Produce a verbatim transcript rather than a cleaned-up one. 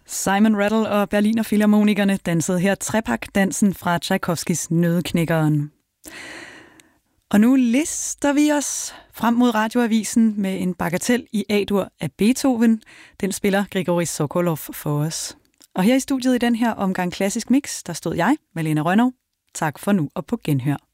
Simon Rattle og Berliner Filharmonikerne dansede her trepak-dansen fra Tchaikovskis Nøddeknækkeren. Og nu lister vi os frem mod radioavisen med en bagatel i A-dur af Beethoven. Den spiller Grigori Sokolov for os. Og her i studiet i den her omgang Klassisk Mix, der stod jeg, Malene Rønnow. Tak for nu og på genhør.